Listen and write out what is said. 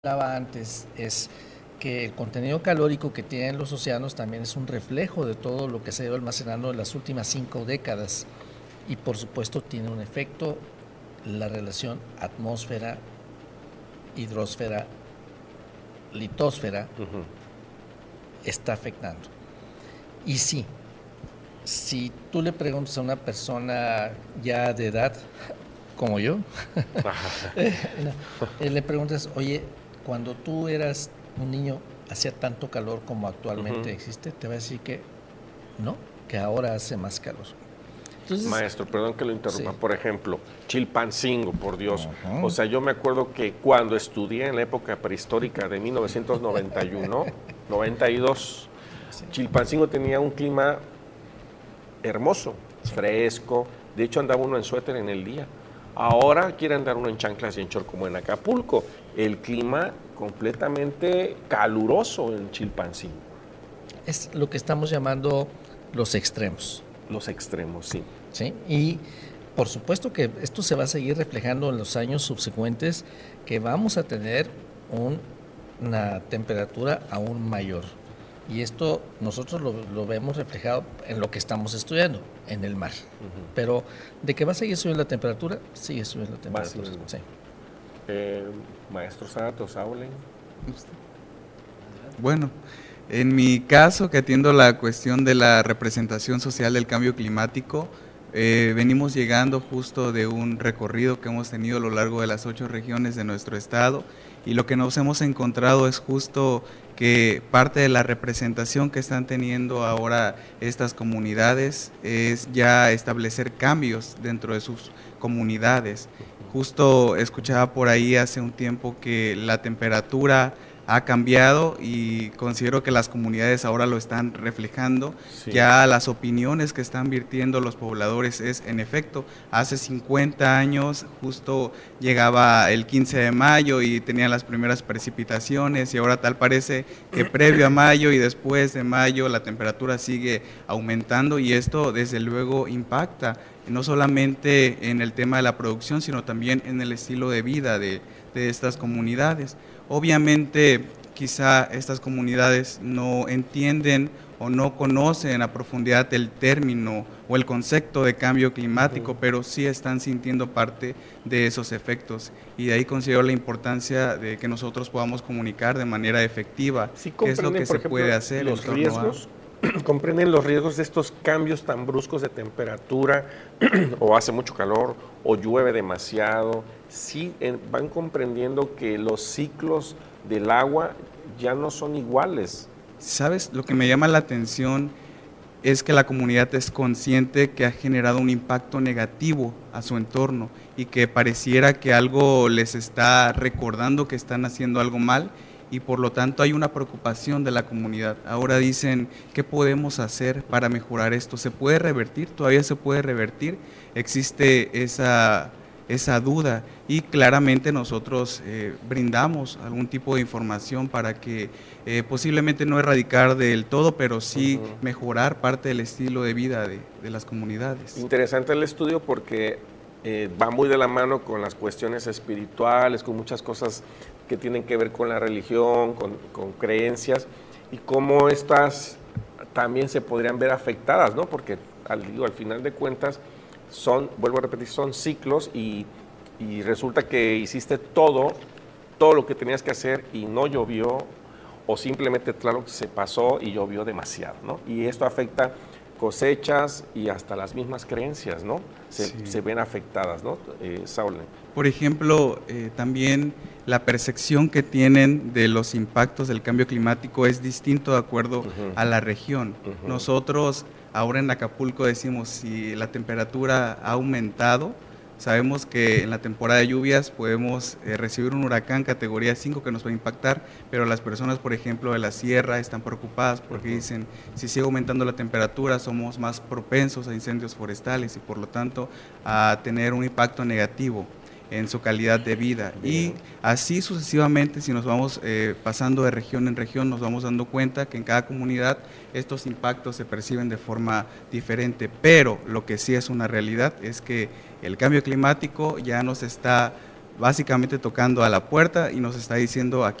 hablaba antes es que el contenido calórico que tienen los océanos también es un reflejo de todo lo que se ha ido almacenando en las últimas 5 décadas y por supuesto tiene un efecto la relación atmósfera, hidrosfera, litosfera está afectando. Y sí, si tú le preguntas a una persona ya de edad, como yo, le preguntas, oye, cuando tú eras un niño, ¿hacía tanto calor como actualmente existe? Te va a decir que no, que ahora hace más calor. Entonces, maestro, perdón que lo interrumpa, por ejemplo, Chilpancingo, por Dios. O sea, yo me acuerdo que cuando estudié en la época prehistórica de 1991, 92, Chilpancingo tenía un clima hermoso, fresco. De hecho, andaba uno en suéter en el día. Ahora quiere andar uno en chanclas y en short como en Acapulco. El clima completamente caluroso en Chilpancingo. Es lo que estamos llamando los extremos. Los extremos, sí. ¿Sí? Y por supuesto que esto se va a seguir reflejando en los años subsecuentes, que vamos a tener una temperatura aún mayor. Y esto nosotros lo vemos reflejado en lo que estamos estudiando, en el mar. Pero de que va a seguir subiendo la temperatura, sigue subiendo la temperatura. Sí. Maestro Santos, hablen. Bueno, en mi caso, que atiendo la cuestión de la representación social del cambio climático, venimos llegando justo de un recorrido que hemos tenido a lo largo de las 8 regiones de nuestro estado, y lo que nos hemos encontrado es justo que parte de la representación que están teniendo ahora estas comunidades es ya establecer cambios dentro de sus comunidades. Justo escuchaba por ahí hace un tiempo que la temperatura ha cambiado y considero que las comunidades ahora lo están reflejando. Sí. Ya las opiniones que están virtiendo los pobladores es, en efecto, hace 50 años justo llegaba el 15 de mayo y tenían las primeras precipitaciones, y ahora tal parece que previo a mayo y después de mayo la temperatura sigue aumentando, y esto desde luego impacta no solamente en el tema de la producción, sino también en el estilo de vida de estas comunidades. Obviamente, quizá estas comunidades no entienden o no conocen a profundidad el término o el concepto de cambio climático, pero sí están sintiendo parte de esos efectos, y de ahí considero la importancia de que nosotros podamos comunicar de manera efectiva qué es lo que se puede hacer. Los riesgos, comprenden los riesgos de estos cambios tan bruscos de temperatura, o hace mucho calor, o llueve demasiado. Sí, van comprendiendo que los ciclos del agua ya no son iguales. ¿Sabes? Lo que me llama la atención es que la comunidad es consciente que ha generado un impacto negativo a su entorno, y que pareciera que algo les está recordando que están haciendo algo mal, y por lo tanto hay una preocupación de la comunidad. Ahora dicen, ¿qué podemos hacer para mejorar esto? ¿Se puede revertir? ¿Todavía se puede revertir? Existe esa duda, y claramente nosotros brindamos algún tipo de información para que posiblemente no erradicar del todo, pero sí mejorar parte del estilo de vida de las comunidades. Interesante el estudio porque va muy de la mano con las cuestiones espirituales, con muchas cosas que tienen que ver con la religión, con creencias, y cómo estas también se podrían ver afectadas, ¿no? Porque al final de cuentas vuelvo a repetir, son ciclos, y resulta que hiciste todo lo que tenías que hacer y no llovió, o simplemente, claro, se pasó y llovió demasiado, ¿no? Y esto afecta cosechas y hasta las mismas creencias, ¿no? Se ven afectadas, ¿no? Saúl. Por ejemplo, también la percepción que tienen de los impactos del cambio climático es distinto de acuerdo a la región. Nosotros ahora en Acapulco decimos, si la temperatura ha aumentado, sabemos que en la temporada de lluvias podemos recibir un huracán categoría 5 que nos va a impactar, pero las personas, por ejemplo, de la sierra están preocupadas porque dicen, si sigue aumentando la temperatura, somos más propensos a incendios forestales y por lo tanto a tener un impacto negativo en su calidad de vida. Y así sucesivamente, si nos vamos pasando de región en región, nos vamos dando cuenta que en cada comunidad estos impactos se perciben de forma diferente, pero lo que sí es una realidad es que el cambio climático ya nos está básicamente tocando a la puerta y nos está diciendo aquí